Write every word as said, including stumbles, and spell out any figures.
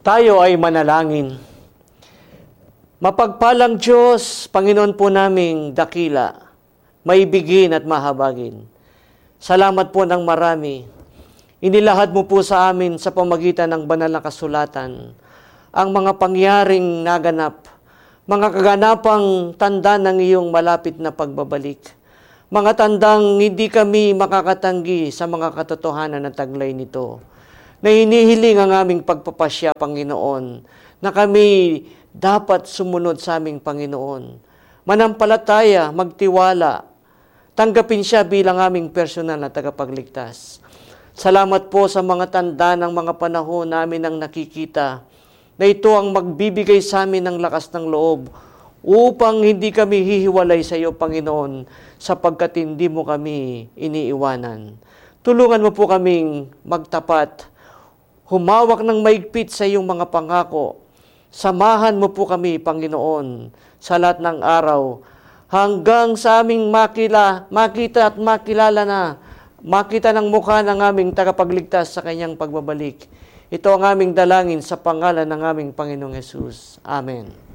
Tayo ay manalangin. Mapagpalang Diyos, Panginoon po naming dakila, maibigin at mahabagin. Salamat po ng marami. Inilahad mo po sa amin sa pamagitan ng banal na kasulatan ang mga pangyaring naganap, mga kaganapang tanda ng iyong malapit na pagbabalik, mga tandang hindi kami makakatanggi sa mga katotohanan na taglay nito, na hinihiling ang aming pagpapasya, Panginoon, na kami dapat sumunod sa aming Panginoon. Manampalataya, magtiwala, tanggapin siya bilang aming personal na tagapagligtas. Salamat po sa mga tanda ng mga panahon namin ang nakikita, na ito ang magbibigay sa amin ng lakas ng loob upang hindi kami hihiwalay sa iyo, Panginoon, sapagkat hindi mo kami iniiwanan. Tulungan mo po kaming magtapat, humawak ng maigpit sa iyong mga pangako. Samahan mo po kami, Panginoon, sa lahat ng araw, hanggang sa aming makila, makita at makilala na, makita ng mukha ng aming tagapagligtas sa kanyang pagbabalik. Ito ang aming dalangin sa pangalan ng aming Panginoong Hesus. Amen.